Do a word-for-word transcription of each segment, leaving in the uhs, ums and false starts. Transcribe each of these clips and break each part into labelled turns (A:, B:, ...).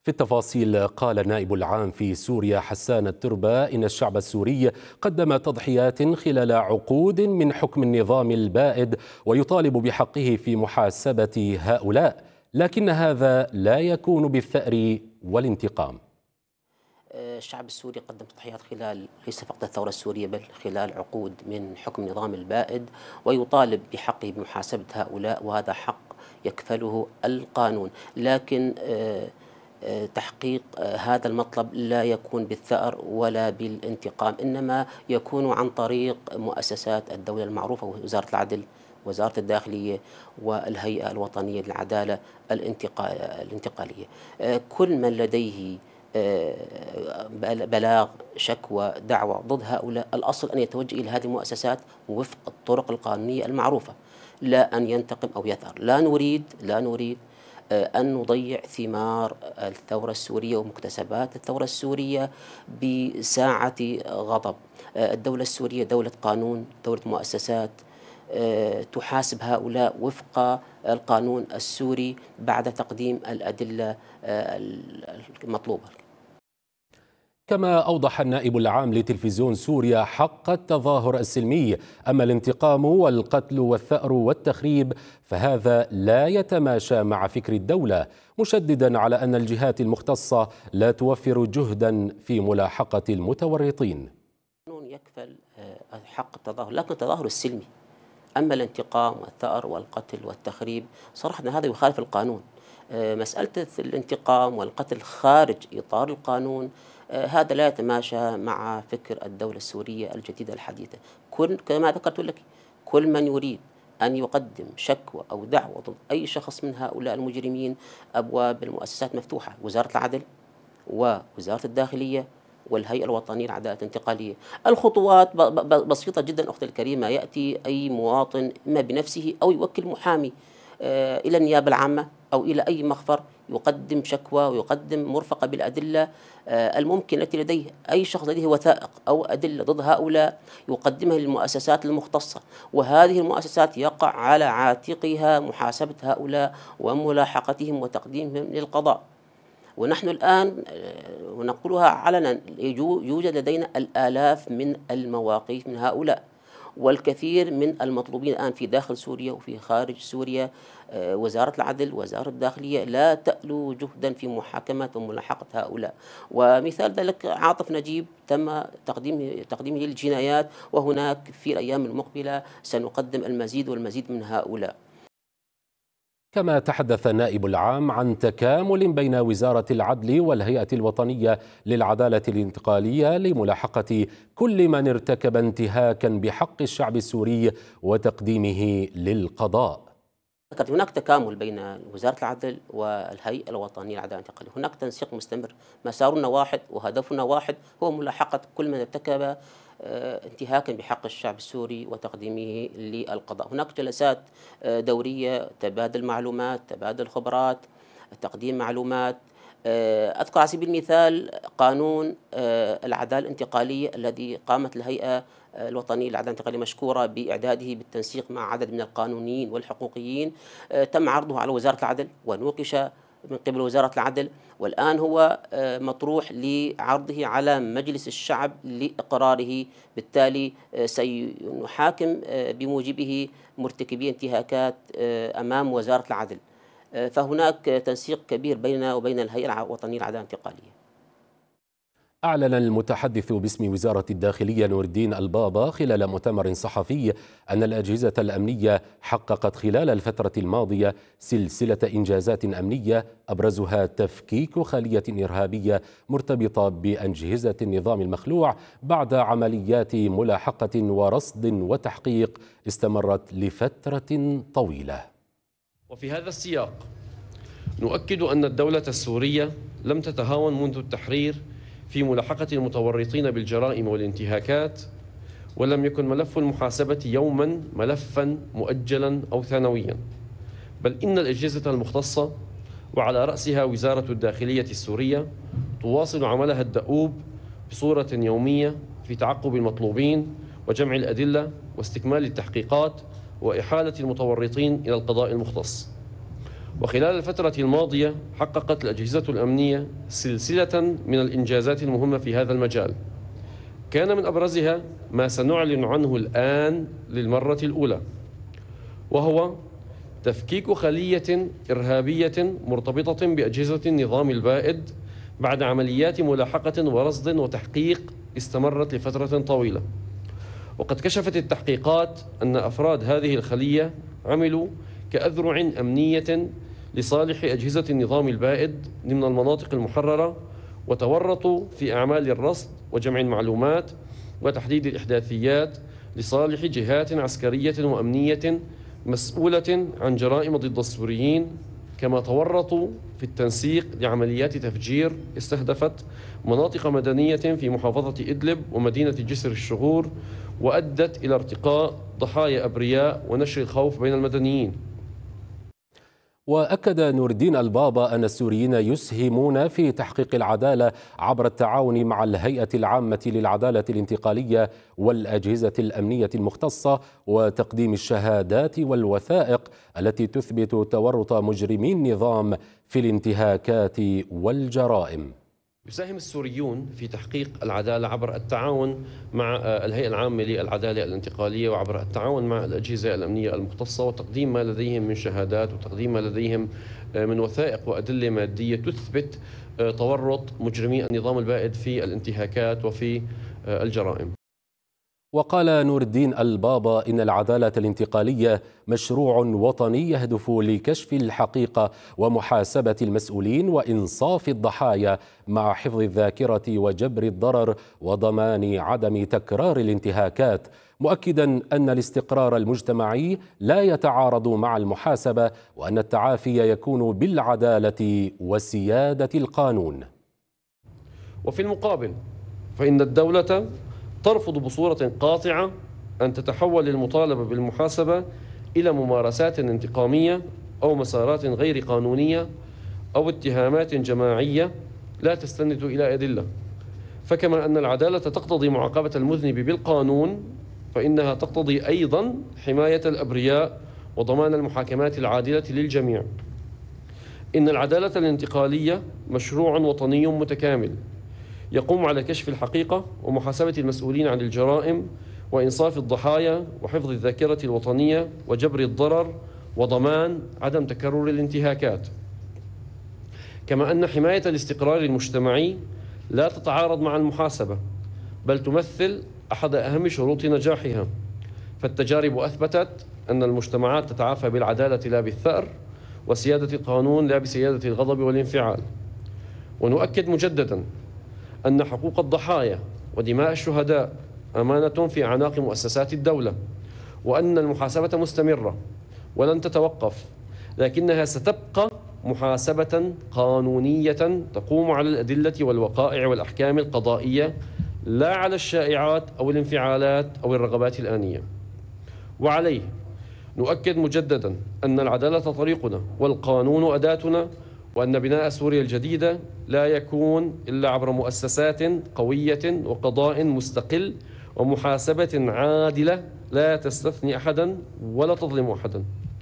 A: في التفاصيل، قال النائب العام في سوريا حسان التربة إن الشعب السوري قدم تضحيات خلال عقود من حكم النظام البائد ويطالب بحقه في محاسبة هؤلاء، لكن هذا لا يكون بالثأر والانتقام.
B: الشعب السوري قدم تضحيات خلال ليس فقط الثورة السورية بل خلال عقود من حكم النظام البائد، ويطالب بحقه بمحاسبة هؤلاء، وهذا حق يكفله القانون. لكن تحقيق هذا المطلب لا يكون بالثأر ولا بالانتقام، إنما يكون عن طريق مؤسسات الدولة المعروفة، وزارة العدل، وزارة الداخلية، والهيئة الوطنية للعدالة الانتقالية. كل من لديه بلاغ، شكوى، دعوة ضد هؤلاء، الأصل أن يتوجه إلى هذه المؤسسات وفق الطرق القانونية المعروفة، لا أن ينتقم أو يثأر. لا نريد لا نريد أن نضيع ثمار الثورة السورية ومكتسبات الثورة السورية بساعة غضب. الدولة السورية دولة قانون، دولة مؤسسات تحاسب هؤلاء وفق القانون السوري بعد تقديم الأدلة المطلوبة.
A: كما أوضح النائب العام لتلفزيون سوريا حق التظاهر السلمي، أما الانتقام والقتل والثأر والتخريب فهذا لا يتماشى مع فكر الدولة، مشددا على أن الجهات المختصة لا توفر جهدا في ملاحقة المتورطين.
B: القانون يكفل حق التظاهر، لكن التظاهر السلمي. أما الانتقام والثأر والقتل والتخريب صراحة هذا يخالف القانون. مسألة الانتقام والقتل خارج إطار القانون هذا لا يتماشى مع فكر الدولة السورية الجديدة الحديثة. كل كما ذكرت لك، كل من يريد أن يقدم شكوى أو دعوة ضد أي شخص من هؤلاء المجرمين، أبواب المؤسسات مفتوحة، وزارة العدل ووزارة الداخلية والهيئة الوطنية للعدالة الانتقالية. الخطوات بسيطة جدا أختي الكريمة، يأتي أي مواطن إما بنفسه أو يوكل محامي إلى النيابة العامة أو إلى أي مخفر، يقدم شكوى ويقدم مرفقة بالأدلة الممكن التي لديه. أي شخص لديه وثائق أو أدلة ضد هؤلاء يقدمها للمؤسسات المختصة، وهذه المؤسسات يقع على عاتقها محاسبة هؤلاء وملاحقتهم وتقديمهم للقضاء. ونحن الآن ونقولها علنا، يوجد لدينا الآلاف من المواقف من هؤلاء، والكثير من المطلوبين الآن في داخل سوريا وفي خارج سوريا. وزارة العدل وزارة الداخلية لا تألو جهدا في محاكمة وملاحقة هؤلاء. ومثال ذلك عاطف نجيب تم تقديمه تقديمه للجنايات، وهناك في الأيام المقبلة سنقدم المزيد والمزيد من هؤلاء.
A: كما تحدث النائب العام عن تكامل بين وزارة العدل والهيئة الوطنية للعدالة الانتقالية لملاحقة كل من ارتكب انتهاكا بحق الشعب السوري وتقديمه للقضاء.
B: هناك تكامل بين وزارة العدل والهيئة الوطنية للعدالة الانتقالية، هناك تنسيق مستمر، مسارنا واحد وهدفنا واحد، هو ملاحقة كل من ارتكب انتهاكا بحق الشعب السوري وتقديمه للقضاء. هناك جلسات دورية، تبادل معلومات، تبادل خبرات، تقديم معلومات. أذكر على سبيل المثال قانون العدالة الانتقالية الذي قامت الهيئة الوطنية للعدالة الانتقالية مشكورة بإعداده بالتنسيق مع عدد من القانونيين والحقوقيين، تم عرضه على وزارة العدل ونوقش من قبل وزارة العدل، والآن هو مطروح لعرضه على مجلس الشعب لإقراره. بالتالي سنحاكم بموجبه مرتكبي انتهاكات أمام وزارة العدل. فهناك تنسيق كبير بيننا وبين الهيئة الوطنية للعدالة الانتقالية.
A: أعلن المتحدث باسم وزارة الداخلية نور الدين البابا خلال مؤتمر صحفي أن الأجهزة الأمنية حققت خلال الفترة الماضية سلسلة إنجازات أمنية أبرزها تفكيك خلية إرهابية مرتبطة بأجهزة النظام المخلوع بعد عمليات ملاحقة ورصد وتحقيق استمرت لفترة طويلة.
C: وفي هذا السياق نؤكد أن الدولة السورية لم تتهاون منذ التحرير في ملاحقة المتورطين بالجرائم والانتهاكات، ولم يكن ملف المحاسبة يوما ملفا مؤجلا أو ثانويا، بل إن الأجهزة المختصة وعلى رأسها وزارة الداخلية السورية تواصل عملها الدؤوب بصورة يومية في تعقب المطلوبين وجمع الأدلة واستكمال التحقيقات وإحالة المتورطين إلى القضاء المختص. وخلال الفترة الماضية حققت الأجهزة الأمنية سلسلة من الإنجازات المهمة في هذا المجال، كان من أبرزها ما سنعلن عنه الآن للمرة الأولى، وهو تفكيك خلية إرهابية مرتبطة بأجهزة النظام البائد بعد عمليات ملاحقة ورصد وتحقيق استمرت لفترة طويلة. وقد كشفت التحقيقات أن أفراد هذه الخلية عملوا كأذرع أمنية لصالح أجهزة النظام البائد ضمن المناطق المحررة، وتورطوا في أعمال الرصد وجمع المعلومات وتحديد الإحداثيات لصالح جهات عسكرية وأمنية مسؤولة عن جرائم ضد السوريين، كما تورطوا في التنسيق لعمليات تفجير استهدفت مناطق مدنية في محافظة إدلب ومدينة جسر الشغور، وأدت إلى ارتقاء ضحايا أبرياء ونشر الخوف بين المدنيين.
A: وأكد نور الدين البابا أن السوريين يسهمون في تحقيق العدالة عبر التعاون مع الهيئة العامة للعدالة الانتقالية والأجهزة الأمنية المختصة وتقديم الشهادات والوثائق التي تثبت تورط مجرمي النظام في الانتهاكات والجرائم.
C: يساهم السوريون في تحقيق العدالة عبر التعاون مع الهيئة العامة للعدالة الانتقالية وعبر التعاون مع الأجهزة الأمنية المختصة وتقديم ما لديهم من شهادات وتقديم ما لديهم من وثائق وأدلة مادية تثبت تورط مجرمي النظام البائد في الانتهاكات وفي الجرائم.
A: وقال نور الدين البابا إن العدالة الانتقالية مشروع وطني يهدف لكشف الحقيقة ومحاسبة المسؤولين وإنصاف الضحايا مع حفظ الذاكرة وجبر الضرر وضمان عدم تكرار الانتهاكات، مؤكدا أن الاستقرار المجتمعي لا يتعارض مع المحاسبة وأن التعافي يكون بالعدالة وسيادة القانون.
C: وفي المقابل فإن الدولة ترفض بصورة قاطعة أن تتحول المطالبة بالمحاسبة إلى ممارسات انتقامية أو مسارات غير قانونية أو اتهامات جماعية لا تستند إلى أدلة. فكما أن العدالة تقتضي معاقبة المذنب بالقانون، فإنها تقتضي أيضا حماية الأبرياء وضمان المحاكمات العادلة للجميع. إن العدالة الانتقالية مشروع وطني متكامل يقوم على كشف الحقيقة ومحاسبة المسؤولين عن الجرائم وإنصاف الضحايا وحفظ الذاكرة الوطنية وجبر الضرر وضمان عدم تكرر الانتهاكات. كما أن حماية الاستقرار المجتمعي لا تتعارض مع المحاسبة، بل تمثل أحد أهم شروط نجاحها، فالتجارب أثبتت أن المجتمعات تتعافى بالعدالة لا بالثأر، وسيادة القانون لا بسيادة الغضب والانفعال. ونؤكد مجددا أن حقوق الضحايا ودماء الشهداء أمانة في أعناق مؤسسات الدولة، وأن المحاسبة مستمرة ولن تتوقف، لكنها ستبقى محاسبة قانونية تقوم على الأدلة والوقائع والأحكام القضائية، لا على الشائعات أو الانفعالات أو الرغبات الآنية. وعليه نؤكد مجددا أن العدالة طريقنا والقانون أداتنا، وأن بناء سوريا الجديدة لا يكون إلا عبر مؤسسات قوية وقضاء مستقل ومحاسبة عادلة لا تستثني أحدا ولا تظلم أحدا.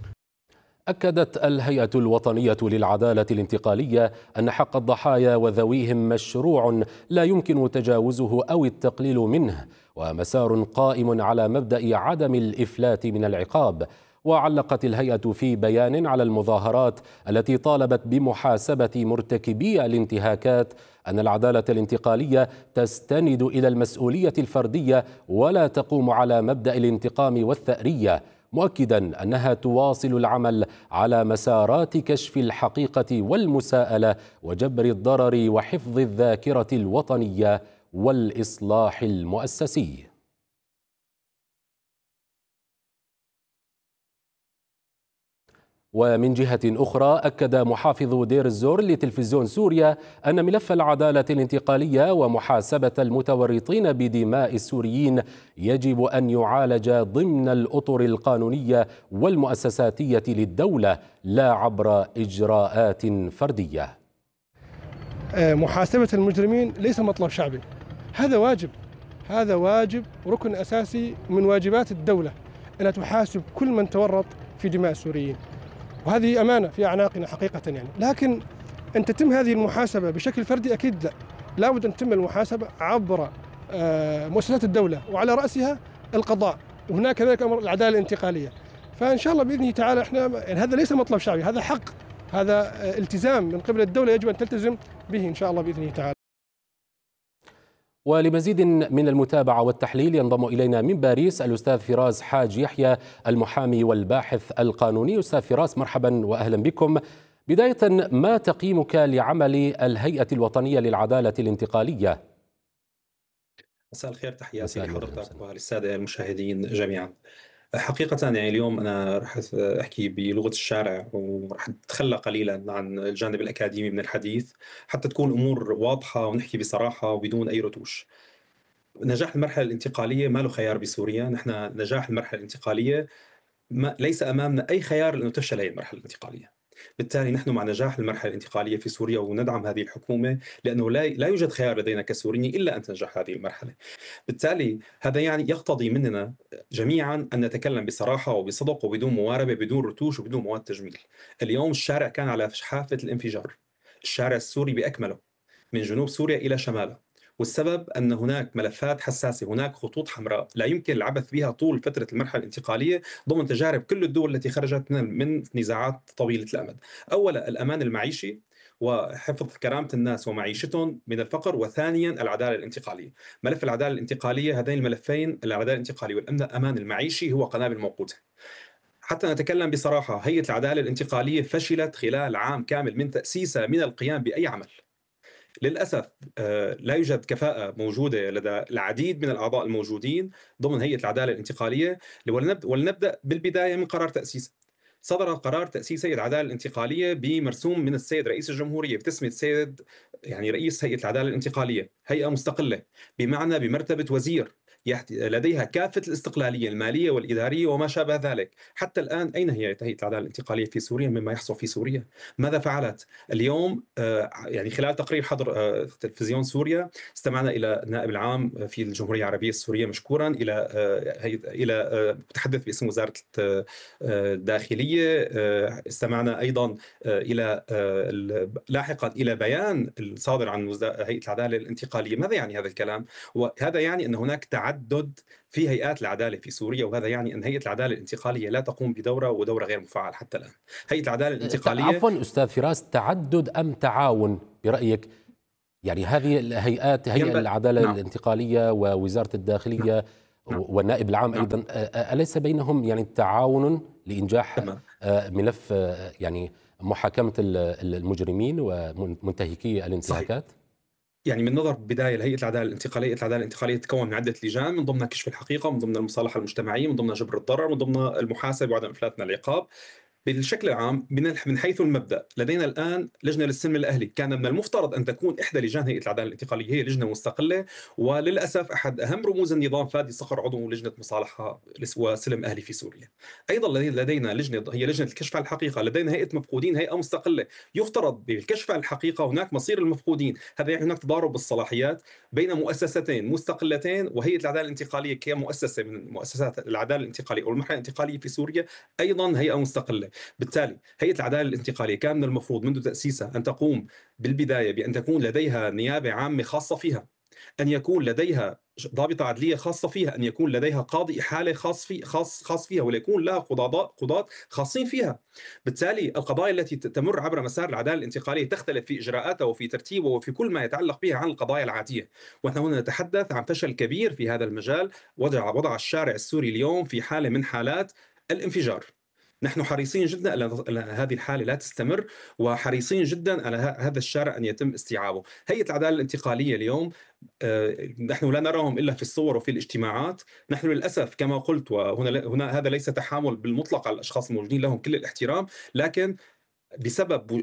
A: أكدت الهيئة الوطنية للعدالة الانتقالية أن حق الضحايا وذويهم مشروع لا يمكن تجاوزه أو التقليل منه، ومسار قائم على مبدأ عدم الإفلات من العقاب. وعلقت الهيئة في بيان على المظاهرات التي طالبت بمحاسبة مرتكبي الانتهاكات أن العدالة الانتقالية تستند إلى المسؤولية الفردية ولا تقوم على مبدأ الانتقام والثأرية، مؤكدا أنها تواصل العمل على مسارات كشف الحقيقة والمساءلة وجبر الضرر وحفظ الذاكرة الوطنية والإصلاح المؤسسي. ومن جهة أخرى أكد محافظ دير الزور لتلفزيون سوريا أن ملف العدالة الانتقالية ومحاسبة المتورطين بدماء السوريين يجب أن يعالج ضمن الأطر القانونية والمؤسساتية للدولة لا عبر إجراءات فردية.
D: محاسبة المجرمين ليس مطلب شعبي، هذا واجب، هذا واجب ركن أساسي من واجبات الدولة أنها تحاسب كل من تورط في دماء السوريين. وهذه أمانة في أعناقنا حقيقة يعني. لكن أن تتم هذه المحاسبة بشكل فردي أكيد لا، لابد أن تتم المحاسبة عبر مؤسسات الدولة وعلى رأسها القضاء، وهناك كذلك أمر العدالة الانتقالية. فإن شاء الله بإذن تعالى إحنا يعني هذا ليس مطلب شعبي، هذا حق، هذا التزام من قبل الدولة يجب أن تلتزم به إن شاء الله بإذن تعالى.
A: ولمزيد من المتابعة والتحليل ينضم إلينا من باريس الأستاذ فراس حاج يحيى المحامي والباحث القانوني. أستاذ فراس مرحبا وأهلا بكم. بداية ما تقييمك لعمل الهيئة الوطنية للعدالة الانتقالية؟
E: مساء الخير، تحياتي لحضرتك وللسادة المشاهدين جميعا. حقيقة يعني اليوم أنا رح أحكي بلغة الشارع ورح أتخلى قليلا عن الجانب الأكاديمي من الحديث حتى تكون الأمور واضحة ونحكي بصراحة وبدون أي رتوش. نجاح المرحلة الانتقالية ما له خيار بسوريا. نحن نجاح المرحلة الانتقالية ما ليس أمامنا أي خيار لأنه تفشل هي المرحلة الانتقالية. بالتالي نحن مع نجاح المرحلة الانتقالية في سوريا وندعم هذه الحكومة لأنه لا لا يوجد خيار لدينا كسوريين إلا أن تنجح هذه المرحلة. بالتالي هذا يعني يقتضي مننا جميعا أن نتكلم بصراحة وبصدق وبدون مواربة، بدون رتوش وبدون مواد تجميل. اليوم الشارع كان على حافة الانفجار، الشارع السوري بأكمله من جنوب سوريا إلى شماله، والسبب أن هناك ملفات حساسة، هناك خطوط حمراء لا يمكن العبث بها طول فترة المرحلة الانتقالية ضمن تجارب كل الدول التي خرجت من نزاعات طويلة الأمد. أولا الأمان المعيشي وحفظ كرامة الناس ومعيشتهم من الفقر، وثانيا العدالة الانتقالية. ملف العدالة الانتقالية، هذين الملفين العدالة الانتقالية والأمان المعيشي هو قنابل موقوتة. حتى نتكلم بصراحة، هيئة العدالة الانتقالية فشلت خلال عام كامل من تأسيسها من القيام بأي عمل. للأسف لا يوجد كفاءة موجودة لدى العديد من الأعضاء الموجودين ضمن هيئة العدالة الانتقالية. ولنبدأ بالبداية من قرار تأسيسها. صدر قرار تأسيس هيئة العدالة الانتقالية بمرسوم من السيد رئيس الجمهورية بتسمية السيد يعني رئيس هيئة العدالة الانتقالية، هيئة مستقلة بمعنى بمرتبة وزير لديها كافة الاستقلالية المالية والإدارية وما شابه ذلك. حتى الآن أين هي هيئة العدالة الانتقالية في سوريا مما يحصل في سوريا؟ ماذا فعلت؟ اليوم يعني خلال تقرير حضر تلفزيون سوريا استمعنا إلى النائب العام في الجمهورية العربية السورية مشكورا، إلى إلى متحدث باسم وزارة الداخلية، استمعنا أيضا إلى لاحقا إلى بيان الصادر عن هيئة العدالة الانتقالية. ماذا يعني هذا الكلام؟ وهذا يعني أن هناك تعدد في هيئات العدالة في سوريا، وهذا يعني أن هيئة العدالة الانتقالية لا تقوم بدورة ودورة غير مفعل حتى الآن. هيئة العدالة الانتقالية
A: عفوا أستاذ فراس، تعدد أم تعاون برأيك؟ يعني هذه الهيئات، هيئة العدالة نعم. الانتقالية ووزارة الداخلية نعم. والنائب العام نعم. أيضا، أليس بينهم يعني تعاون لإنجاح نعم. ملف يعني محاكمة المجرمين ومنتهكي الانتهاكات؟ صحيح.
E: يعني من نظر بداية لهيئة العدالة الانتقالية، العدالة الانتقالية تتكون من عدة لجان، من ضمنها كشف الحقيقة، من ضمن المصالحة المجتمعية، من ضمن جبر الضرر، من ضمن المحاسبة وعدم إفلات من العقاب. بالشكل العام من حيث المبدأ لدينا الآن لجنة للسلم الأهلي، كان من المفترض أن تكون إحدى لجان هيئة العدالة الانتقالية هي لجنة مستقلة، وللأسف أحد أهم رموز النظام فادي صخر عضو لجنة مصالحة وسلم أهلي في سوريا. أيضا لدينا لجنة هي لجنة الكشف على الحقيقة، لدينا هيئة مفقودين، هيئة مستقلة يفترض بالكشف على الحقيقة هناك مصير المفقودين. هذا يعني هناك تضارب بالصلاحيات بين مؤسستين مستقلتين، وهيئة العدالة الانتقالية كمؤسسة من مؤسسات العدالة الانتقالية والمرحلة الانتقالية في سوريا أيضا هيئة مستقلة. بالتالي هيئة العدالة الانتقالية كان من المفروض منذ تأسيسها أن تقوم بالبداية بأن تكون لديها نيابة عامة خاصة فيها، أن يكون لديها ضابطة عدلية خاصة فيها، أن يكون لديها قاضي إحالة خاص في خاص خاص فيها، وليكون لها قضاة قضاة خاصين فيها. بالتالي القضايا التي تمر عبر مسار العدالة الانتقالية تختلف في إجراءاتها وفي ترتيبها وفي كل ما يتعلق بها عن القضايا العادية. ونحن هنا نتحدث عن فشل كبير في هذا المجال، وضع وضع الشارع السوري اليوم في حالة من حالات الانفجار. نحن حريصين جدا على هذه الحالة لا تستمر، وحريصين جدا على هذا الشارع أن يتم استيعابه. هيئة العدالة الانتقالية اليوم نحن لا نراهم إلا في الصور وفي الاجتماعات. نحن للأسف كما قلت، وهنا هنا هذا ليس تحامل بالمطلق على الأشخاص الموجودين، لهم كل الاحترام، لكن بسبب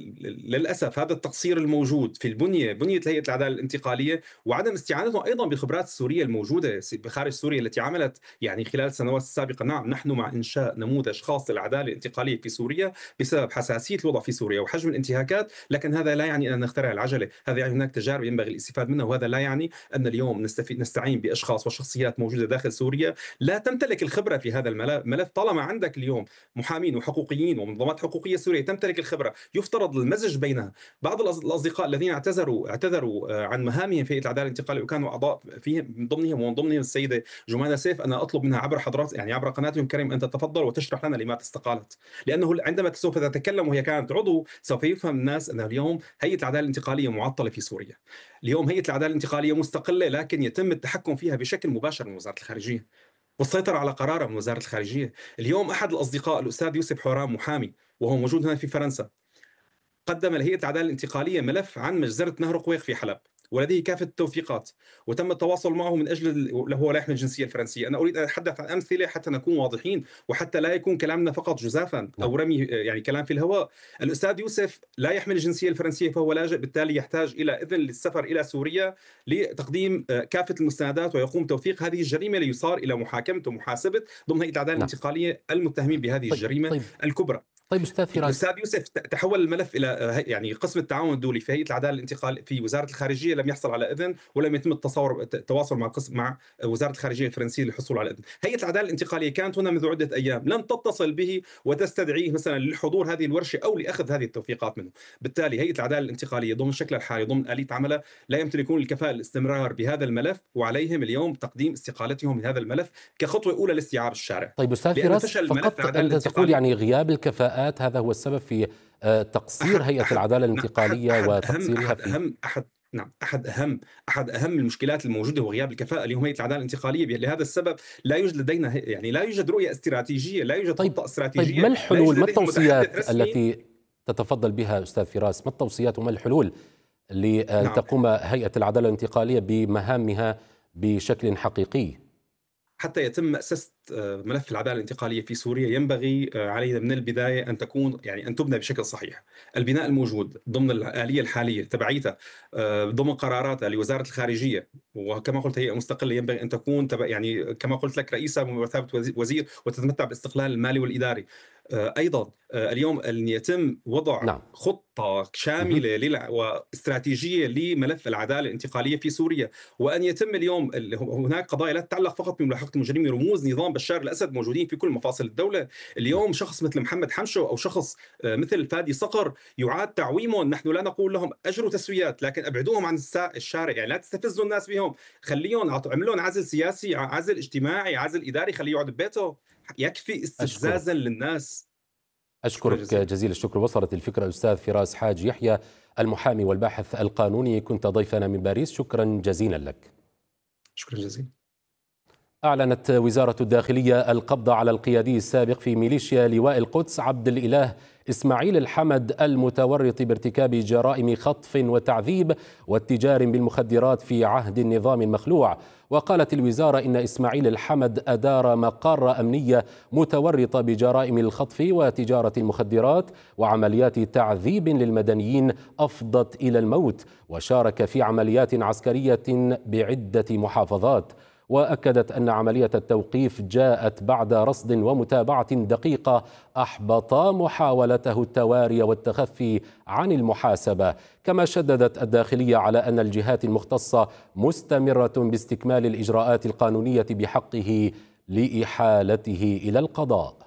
E: للأسف هذا التقصير الموجود في البنية بنية هيئة العدالة الانتقالية، وعدم استعانتهم أيضا بالخبرات السورية الموجودة بخارج سوريا التي عملت يعني خلال السنوات السابقة. نعم، نحن مع إنشاء نموذج خاص للعدالة الانتقالية في سوريا بسبب حساسية الوضع في سوريا وحجم الانتهاكات، لكن هذا لا يعني أن نخترع العجلة، هذا يعني هناك تجارب ينبغي الاستفادة منها، وهذا لا يعني أن اليوم نستفيد نستعين بأشخاص وشخصيات موجودة داخل سوريا لا تمتلك الخبرة في هذا الملف. طالما عندك اليوم محامين وحقوقيين ومنظمات حقوقية سورية تمتلك الخبرة، يفترض المزج بينها. بعض الأصدقاء الذين اعتذروا اعتذروا عن مهامهم في هيئة العدالة الانتقالية وكانوا أعضاء فيهم من ضمنهم ومن ضمنهم السيدة جمانة سيف، أنا أطلب منها عبر حضرات يعني عبر قناتهم الكريمة أن تتفضل وتشرح لنا لماذا استقالت، لأنه عندما سوف تتكلم وهي كانت عضو سوف يفهم الناس أن اليوم هيئة العدالة الانتقالية معطلة في سوريا. اليوم هيئة العدالة الانتقالية مستقلة لكن يتم التحكم فيها بشكل مباشر من وزارة الخارجية والسيطرة على قرارها من وزارة الخارجية. اليوم أحد الأصدقاء الأستاذ يوسف حورام محامي وهو موجود هنا في فرنسا قدم لهيئة العدالة الانتقالية ملف عن مجزرة نهر قويق في حلب ولديه كافة التوثيقات وتم التواصل معه من أجل هو لا يحمل الجنسية الفرنسية. أنا أريد أن أتحدث عن أمثلة حتى نكون واضحين وحتى لا يكون كلامنا فقط جزافا أو رمي يعني كلام في الهواء. الأستاذ يوسف لا يحمل الجنسية الفرنسية فهو لاجئ، بالتالي يحتاج إلى إذن للسفر إلى سوريا لتقديم كافة المستندات ويقوم توثيق هذه الجريمة ليصار إلى محاكمة ومحاسبة ضمن هيئة العدالة الانتقالية المتهمين بهذه الجريمة طيب. الكبرى.
A: طيب أستاذ فراس،
E: الأستاذ يوسف تحول الملف إلى يعني قسم التعاون الدولي في هيئة العدالة الانتقالية في وزارة الخارجية، لم يحصل على إذن ولم يتم التصور التواصل مع قسم مع وزارة الخارجية الفرنسية للحصول على إذن. هيئة العدالة الانتقالية كانت هنا منذ عدة أيام لم تتصل به وتستدعيه مثلا للحضور هذه الورشة أو لأخذ هذه التوثيقات منه. بالتالي هيئة العدالة الانتقالية ضمن شكلها الحالي ضمن آلية عملها لا يمتلكون الكفاءة الاستمرار بهذا الملف، وعليهم اليوم تقديم استقالتهم من هذا الملف كخطوة أولى لاستيعاب الشارع.
A: طيب أستاذ فراس، فقط أنت تقول يعني غياب الكفاءات هذا هو السبب في تقصير هيئة أحد العدالة الانتقالية
E: أحد
A: وتقصيرها
E: أحد
A: في
E: أهم أحد نعم أحد أهم أحد أهم المشكلات الموجودة هو غياب الكفاءة اليوم هيئة العدالة الانتقالية. لهذا السبب لا يوجد لدينا يعني لا يوجد رؤية استراتيجية، لا يوجد
A: طيب
E: خطة استراتيجية.
A: طيب ما الحلول، ما التوصيات التي تتفضل بها أستاذ فراس؟ ما التوصيات وما الحلول لأن نعم. تقوم هيئة العدالة الانتقالية بمهامها بشكل حقيقي؟
E: حتى يتم مأسسة ملف العدالة الانتقالية في سوريا ينبغي علينا من البداية أن تكون يعني أن تبنى بشكل صحيح. البناء الموجود ضمن الآلية الحالية تبعيتها ضمن قراراتها لوزارة الخارجية، وكما قلت هي مستقلة ينبغي أن تكون تبع يعني كما قلت لك رئيسة بمثابة وزير وتتمتع بالاستقلال المالي والإداري. أيضا اليوم أن يتم وضع نعم. خطة شاملة واستراتيجية لملف العدالة الانتقالية في سوريا، وأن يتم اليوم هناك قضايا لا تتعلق فقط بملاحقة المجرمين، رموز نظام بشار الأسد موجودين في كل مفاصل الدولة. اليوم شخص مثل محمد حمشو أو شخص مثل فادي صقر يعاد تعويمهم. نحن لا نقول لهم أجروا تسويات، لكن أبعدوهم عن الشارع، يعني لا تستفزوا الناس بهم، خليهم اعملوا لهم عزل سياسي، عزل اجتماعي، عزل إداري، خليه يقعد ببيته، يكفي استفزازا للناس.
A: أشكرك جزيل الشكر. وصلت الفكرة أستاذ فراس حاج يحيى المحامي والباحث القانوني، كنت ضيفنا من باريس، شكرا جزيلا لك.
E: شكرا جزيلا.
A: أعلنت وزارة الداخلية القبض على القيادي السابق في ميليشيا لواء القدس عبد الإله إسماعيل الحمد المتورط بارتكاب جرائم خطف وتعذيب واتجار بالمخدرات في عهد النظام المخلوع. وقالت الوزارة إن إسماعيل الحمد أدار مقر أمنية متورطة بجرائم الخطف وتجارة المخدرات وعمليات تعذيب للمدنيين أفضت إلى الموت، وشارك في عمليات عسكرية بعدة محافظات. وأكدت أن عملية التوقيف جاءت بعد رصد ومتابعة دقيقة أحبطا محاولته التواري والتخفي عن المحاسبة. كما شددت الداخلية على أن الجهات المختصة مستمرة باستكمال الإجراءات القانونية بحقه لإحالته إلى القضاء.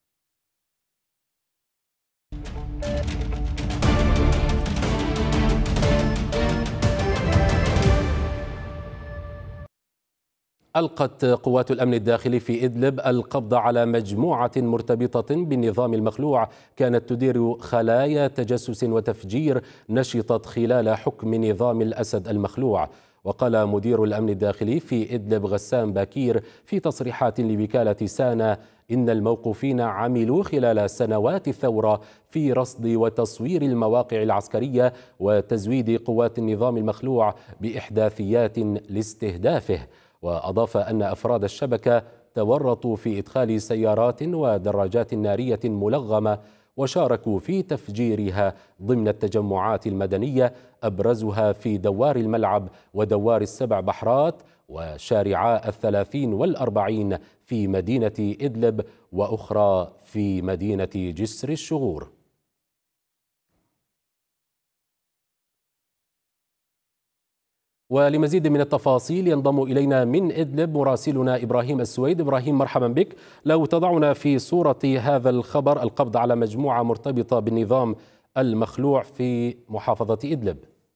A: ألقت قوات الأمن الداخلي في إدلب القبض على مجموعة مرتبطة بالنظام المخلوع كانت تدير خلايا تجسس وتفجير نشطت خلال حكم نظام الأسد المخلوع. وقال مدير الأمن الداخلي في إدلب غسان باكير في تصريحات لوكالة سانا إن الموقوفين عملوا خلال سنوات الثورة في رصد وتصوير المواقع العسكرية وتزويد قوات النظام المخلوع بإحداثيات لاستهدافه. وأضاف أن أفراد الشبكة تورطوا في إدخال سيارات ودراجات نارية ملغمة وشاركوا في تفجيرها ضمن التجمعات المدنية، أبرزها في دوار الملعب ودوار السبع بحرات وشارعا الثلاثين والأربعين في مدينة إدلب، وأخرى في مدينة جسر الشغور. ولمزيد من التفاصيل ينضم إلينا من إدلب مراسلنا إبراهيم السويد. إبراهيم، مرحبا بك. لو تضعنا في صورة هذا الخبر، القبض على مجموعة مرتبطة بالنظام المخلوع في محافظة إدلب.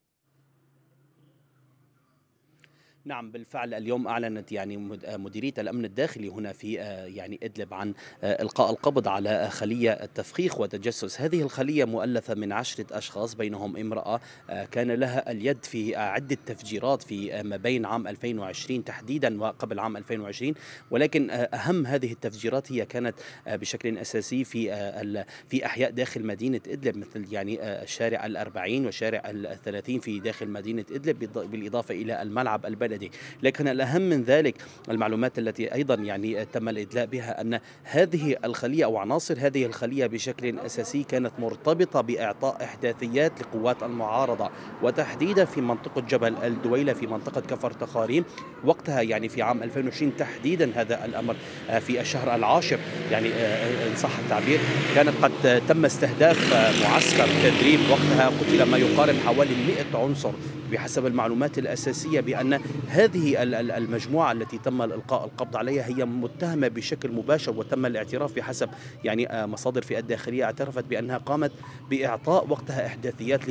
F: نعم بالفعل، اليوم أعلنت يعني مديرية الأمن الداخلي هنا في يعني إدلب عن إلقاء القبض على خلية تفخيخ وتجسس. هذه الخلية مؤلفة من عشرة أشخاص، بينهم امرأة كان لها اليد في عدة تفجيرات في ما بين عام ألفين وعشرين تحديدا وقبل عام ألفين وعشرين، ولكن أهم هذه التفجيرات هي كانت بشكل أساسي في في أحياء داخل مدينة إدلب، مثل يعني شارع الأربعين وشارع الثلاثين في داخل مدينة إدلب، بالإضافة إلى الملعب البلدي. لكن الأهم من ذلك المعلومات التي أيضا يعني تم الإدلاء بها أن هذه الخلية أو عناصر هذه الخلية بشكل أساسي كانت مرتبطة بإعطاء إحداثيات لقوات المعارضة، وتحديدا في منطقة جبل الدويلة في منطقة كفر تخاريم. وقتها يعني في عام ألفين وعشرين تحديدا هذا الأمر في الشهر العاشر يعني إن صح التعبير، كانت قد تم استهداف معسكر تدريب. وقتها قتل ما يقارب حوالي مئة عنصر بحسب المعلومات الأساسية، بأن هذه المجموعة التي تم الإلقاء القبض عليها هي متهمة بشكل مباشر، وتم الاعتراف بحسب يعني مصادر في الداخلية اعترفت بأنها قامت بإعطاء وقتها إحداثيات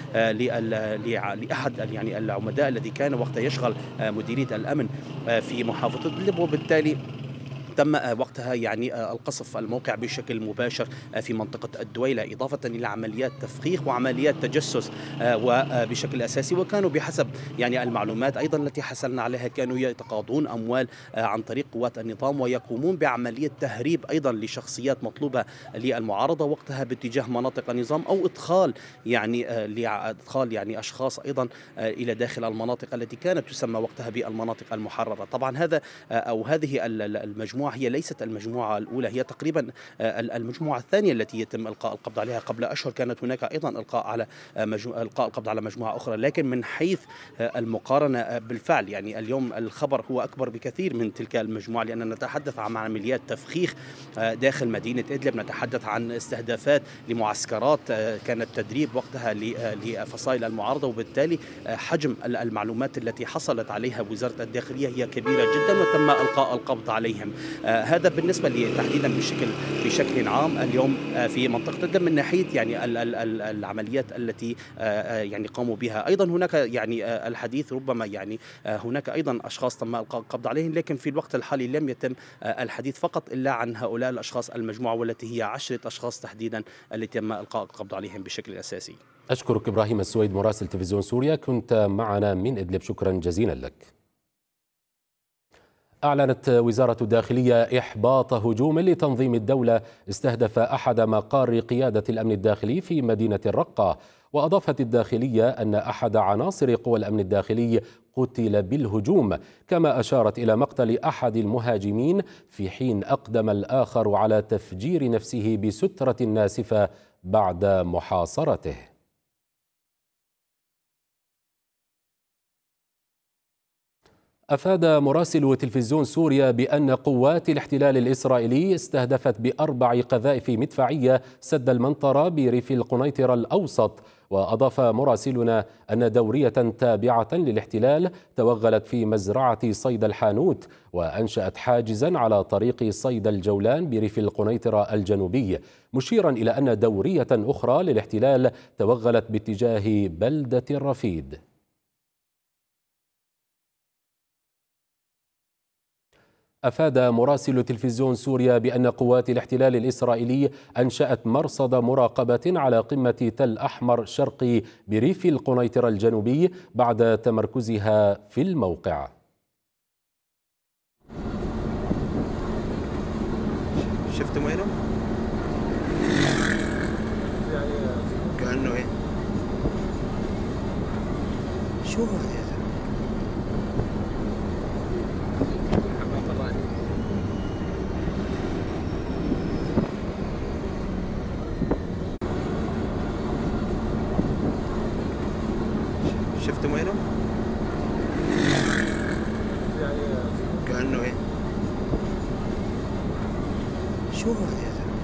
F: لأحد يعني العمداء الذي كان وقتها يشغل مديرية الأمن في محافظة إدلب، وبالتالي تم وقتها يعني القصف الموقع بشكل مباشر في منطقة الدويلة، إضافة إلى عمليات تفخيخ وعمليات تجسس وبشكل أساسي. وكانوا بحسب يعني المعلومات أيضا التي حصلنا عليها كانوا يتقاضون أموال عن طريق قوات النظام، ويقومون بعملية تهريب أيضا لشخصيات مطلوبة للمعارضة وقتها باتجاه مناطق النظام، أو إدخال يعني إدخال يعني أشخاص أيضا إلى داخل المناطق التي كانت تسمى وقتها بالمناطق المحررة. طبعا هذا أو هذه المجموعة هي ليست المجموعة الأولى، هي تقريبا المجموعة الثانية التي يتم إلقاء القبض عليها. قبل أشهر كانت هناك أيضا إلقاء على مجموعة إلقاء القبض على مجموعة أخرى، لكن من حيث المقارنة بالفعل يعني اليوم الخبر هو أكبر بكثير من تلك المجموعة، لأننا نتحدث عن عمليات تفخيخ داخل مدينة إدلب، نتحدث عن استهدافات لمعسكرات كانت تدريب وقتها لفصائل المعارضة، وبالتالي حجم المعلومات التي حصلت عليها وزارة الداخلية هي كبيرة جدا، وتم إلقاء القبض عليهم. آه هذا بالنسبة لي تحديدا بشكل بشكل عام اليوم آه في منطقة إدلب من ناحية يعني ال ال ال العمليات التي آه يعني قاموا بها. أيضا هناك يعني آه الحديث ربما يعني آه هناك أيضا أشخاص تم إلقاء القبض عليهم، لكن في الوقت الحالي لم يتم آه الحديث فقط إلا عن هؤلاء الأشخاص المجموعة، والتي هي عشرة أشخاص تحديدا التي تم إلقاء القبض عليهم بشكل أساسي.
A: أشكرك إبراهيم السويد مراسل تلفزيون سوريا، كنت معنا من إدلب، شكرا جزيلا لك. أعلنت وزارة الداخلية إحباط هجوم لتنظيم الدولة استهدف أحد مقار قيادة الأمن الداخلي في مدينة الرقة. وأضافت الداخلية أن أحد عناصر قوى الأمن الداخلي قتل بالهجوم، كما أشارت إلى مقتل أحد المهاجمين، في حين أقدم الآخر على تفجير نفسه بسترة ناسفة بعد محاصرته. أفاد مراسل تلفزيون سوريا بأن قوات الاحتلال الإسرائيلي استهدفت بأربع قذائف مدفعية سد المنطرة بريف القنيطرة الأوسط. وأضاف مراسلنا أن دورية تابعة للاحتلال توغلت في مزرعة صيد الحانوت، وأنشأت حاجزا على طريق صيد الجولان بريف القنيطرة الجنوبي، مشيرا إلى أن دورية أخرى للاحتلال توغلت باتجاه بلدة الرفيد. أفاد مراسل تلفزيون سوريا بأن قوات الاحتلال الإسرائيلي أنشأت مرصد مراقبة على قمة تل أحمر شرقي بريف القنيطرة الجنوبي بعد تمركزها في الموقع.
G: شفتم وينه؟ كأنه إيه؟ شو هذا؟ شفتم وينهم؟ كأنه ايه؟ شو هذا يا زلمة؟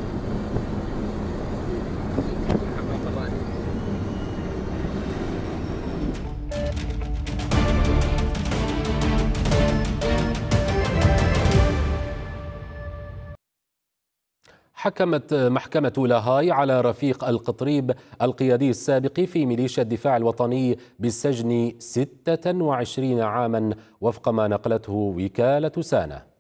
A: حكمت محكمة لاهاي على رفيق القطريب القيادي السابق في ميليشيا الدفاع الوطني بالسجن ستة وعشرين عاما وفق ما نقلته وكالة سانا.